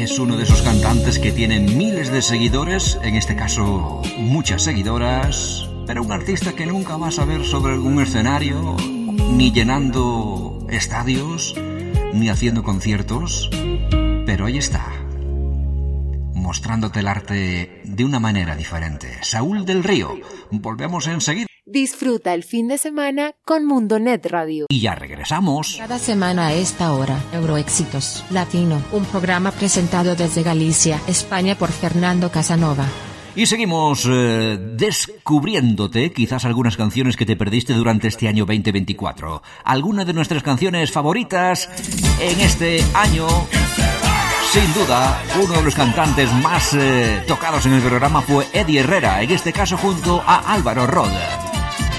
Es uno de esos cantantes que tienen miles de seguidores, en este caso muchas seguidoras, pero un artista que nunca vas a ver sobre un escenario, ni llenando estadios, ni haciendo conciertos, pero ahí está, mostrándote el arte de una manera diferente. Saúl del Río, volvemos enseguida. Disfruta el fin de semana con Mundonet Radio. Y ya regresamos. Cada semana a esta hora, Euroéxitos Latino, un programa presentado desde Galicia, España por Fernando Casanova. Y seguimos descubriéndote quizás algunas canciones que te perdiste durante este año 2024. Algunas de nuestras canciones favoritas en este año. Sin duda, uno de los cantantes más tocados en el programa fue Eddie Herrera, en este caso junto a Álvaro Roda.